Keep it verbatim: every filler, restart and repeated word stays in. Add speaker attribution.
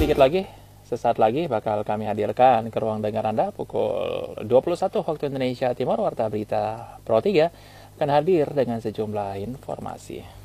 Speaker 1: sedikit lagi, sesaat lagi bakal kami hadirkan ke ruang dengar Anda pukul dua puluh satu waktu Indonesia Timur. Warta Berita Pro tiga akan hadir dengan sejumlah informasi.